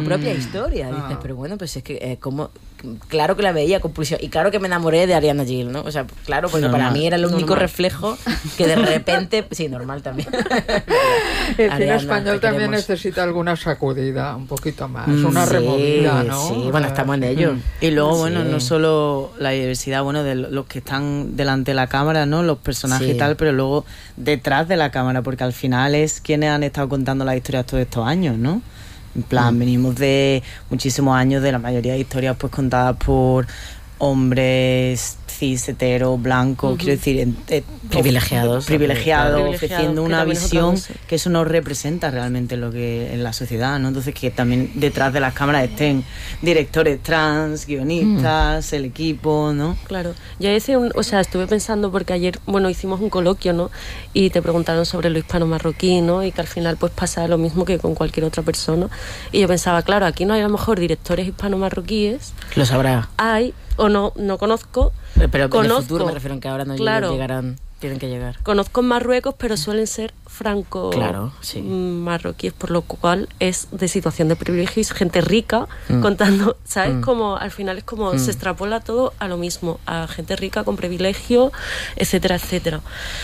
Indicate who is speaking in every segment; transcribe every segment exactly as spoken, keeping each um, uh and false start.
Speaker 1: propia historia. Dices, ah. pero bueno, pues es que eh, como claro que la veía con pulsión y claro que me enamoré de Ariana Gil, ¿no? O sea, claro, porque normal. Para mí era el único normal. Reflejo que de repente, sí, normal también.
Speaker 2: El cine español también necesita alguna sacudida, un poquito más, mm, una sí, removida, ¿no?
Speaker 1: Sí, bueno, estamos en ello.
Speaker 3: Y luego, sí. bueno, no solo la diversidad, bueno, de los que están delante de la cámara, ¿no? Los personajes sí. y tal, pero luego detrás de la cámara, porque al final es quienes han estado contando las historias todos estos años, ¿no? En plan, mm. venimos de muchísimos años de la mayoría de historias pues contadas por hombres cis, hetero, blancos, uh-huh. quiero decir, eh,
Speaker 1: privilegiados,
Speaker 3: privilegiados, privilegiado, ofreciendo una visión que eso no representa realmente lo que en la sociedad, ¿no? Entonces que también detrás de las cámaras estén directores trans, guionistas, mm. el equipo, ¿no?
Speaker 4: Claro. Yo ese, o sea, estuve pensando porque ayer, bueno, hicimos un coloquio, ¿no? Y te preguntaron sobre lo hispano-marroquí, ¿no? Y que al final pues pasa lo mismo que con cualquier otra persona. Y yo pensaba, claro, aquí no hay a lo mejor directores hispano-marroquíes.
Speaker 1: Lo sabrá.
Speaker 4: Hay, o no, no conozco.
Speaker 1: Pero
Speaker 4: conozco,
Speaker 1: en el futuro me refiero a que ahora no
Speaker 4: claro,
Speaker 1: llegarán, tienen que llegar.
Speaker 4: Conozco en Marruecos, pero suelen ser franco
Speaker 1: claro, sí.
Speaker 4: marroquíes, por lo cual es de situación de privilegio, es gente rica mm. contando, ¿sabes? Mm. Como al final es como mm. se extrapola todo a lo mismo, a gente rica con privilegio, etcétera, etcétera.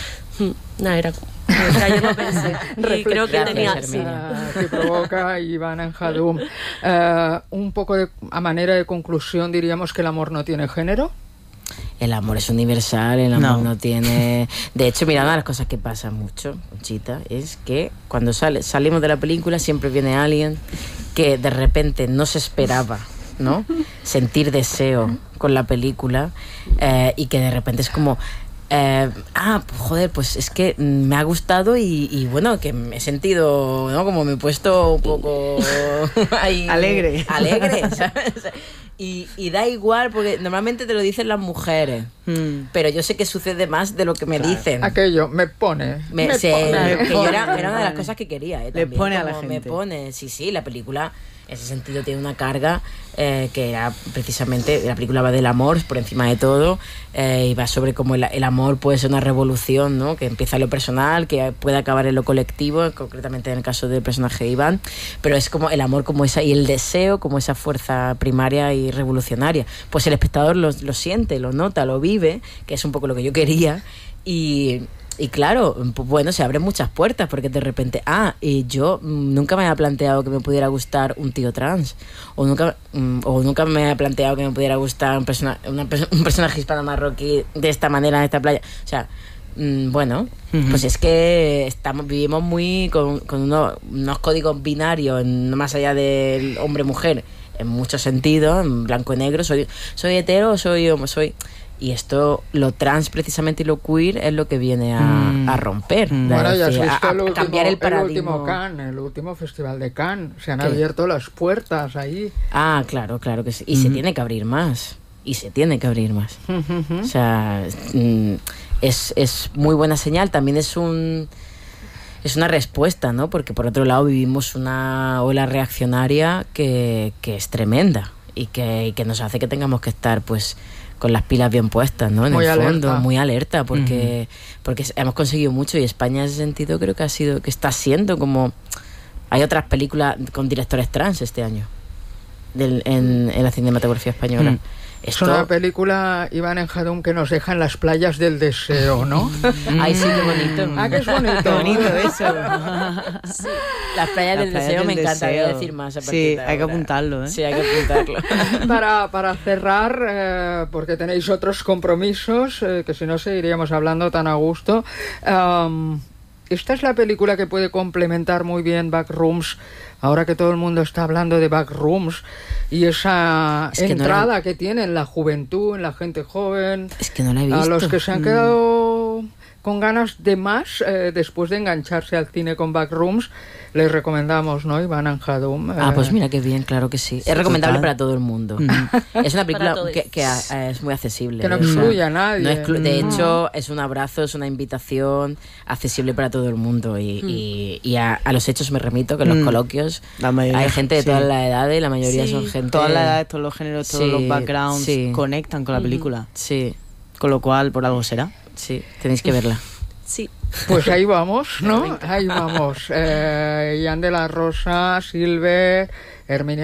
Speaker 4: Nada, era... O sea, yo lo pensé y creo que tenía
Speaker 2: sí. uh, que provoca Iván Enjadum. Uh, un poco de, a manera de conclusión diríamos que el amor no tiene género.
Speaker 1: El amor es universal, el amor no, no tiene... De hecho, mira, una de las cosas que pasa mucho, Conchita, es que cuando sale, salimos de la película siempre viene alguien que de repente no se esperaba, ¿no? Sentir deseo con la película eh, y que de repente es como... Eh, ah, joder, pues es que me ha gustado y, y bueno, que me he sentido, ¿no? Como me he puesto un poco ahí,
Speaker 3: alegre,
Speaker 1: alegre, ¿sabes? Y, y da igual, porque normalmente te lo dicen las mujeres, hmm. pero yo sé que sucede más de lo que me claro. dicen.
Speaker 2: Aquello, me pone.
Speaker 1: Me,
Speaker 2: me
Speaker 1: se,
Speaker 2: pone.
Speaker 1: Que yo era, era una de las cosas que quería, ¿eh?
Speaker 3: Le pone a la gente.
Speaker 1: Me pone, sí, sí, la película... En ese sentido tiene una carga eh, que era precisamente, la película va del amor por encima de todo eh, y va sobre cómo el, el amor puede ser una revolución, ¿no? Que empieza en lo personal, que puede acabar en lo colectivo, concretamente en el caso del personaje de Iván, pero es como el amor como esa y el deseo como esa fuerza primaria y revolucionaria. Pues el espectador lo, lo siente, lo nota, lo vive, que es un poco lo que yo quería y... Y claro, pues bueno, se abren muchas puertas porque de repente, ah, y yo nunca me había planteado que me pudiera gustar un tío trans o nunca o nunca me había planteado que me pudiera gustar un, persona, una, un personaje hispano-marroquí de esta manera en esta playa. O sea, mmm, bueno, uh-huh. pues es que estamos vivimos muy con, con unos, unos códigos binarios en, más allá del hombre-mujer en muchos sentidos, en blanco y negro, soy, soy hetero o soy homo, soy... Y esto, lo trans precisamente y lo queer es lo que viene a, mm. a romper.
Speaker 2: Mm. Bueno, ya has visto
Speaker 1: a, a
Speaker 2: el, último,
Speaker 1: cambiar el paradigma.
Speaker 2: El último Cannes, el último festival de Cannes. Se han ¿Qué? abierto las puertas ahí.
Speaker 1: Ah, claro, claro que sí. Y mm. se tiene que abrir más. Y se tiene que abrir más. Mm-hmm. O sea, es, es muy buena señal. También es un... Es una respuesta, ¿no? Porque por otro lado vivimos una ola reaccionaria que, que es tremenda. Y que, y que nos hace que tengamos que estar, pues... con las pilas bien puestas, ¿no? En
Speaker 2: muy
Speaker 1: el fondo,
Speaker 2: alerta.
Speaker 1: muy alerta, porque, uh-huh. porque hemos conseguido mucho y España en ese sentido creo que ha sido, que está siendo como... Hay otras películas con directores trans este año del, en, en la cinematografía española. Mm. Esto...
Speaker 2: Es una película, Iván Enjadum, que nos deja en las playas del deseo, ¿no?
Speaker 1: Ay, sí, qué bonito.
Speaker 2: Ah, que es bonito.
Speaker 1: Qué bonito eso. Sí. Las playas del deseo del me encantaría deseo. decir más a partir
Speaker 3: Sí,
Speaker 1: de
Speaker 3: hay que
Speaker 1: ahora.
Speaker 3: apuntarlo, ¿eh?
Speaker 1: Sí, hay que apuntarlo.
Speaker 2: Para, para cerrar, eh, porque tenéis otros compromisos, eh, que si no seguiríamos hablando tan a gusto. Um, esta es la película que puede complementar muy bien Backrooms, ahora que todo el mundo está hablando de Backrooms y esa es que entrada no la... que tiene en la juventud, en la gente joven.
Speaker 1: Es que no la he visto.
Speaker 2: A los que se han quedado mm. con ganas de más, eh, después de engancharse al cine con Backrooms, les recomendamos, ¿no? Iván Enjadum. Eh.
Speaker 1: Ah, pues mira qué bien, claro que sí. Es recomendable para todo el mundo. Mm. Es una película que, que a, es muy accesible.
Speaker 2: Que no excluye a nadie.
Speaker 1: No exclu- de hecho, es un abrazo, es una invitación accesible para todo el mundo. Y, mm. y, y a, a los hechos me remito, que en los mm. coloquios hay gente de sí. todas las edades, la mayoría sí. son gente...
Speaker 3: Todas las edades, todos los géneros, todos sí. los backgrounds sí. conectan con la película.
Speaker 1: Sí.
Speaker 3: Con lo cual, por algo será.
Speaker 1: Sí, tenéis que verla.
Speaker 4: Sí.
Speaker 2: Pues ahí vamos, ¿no? Ahí vamos. Eh, Ian de la Rosa, Silve, Herminia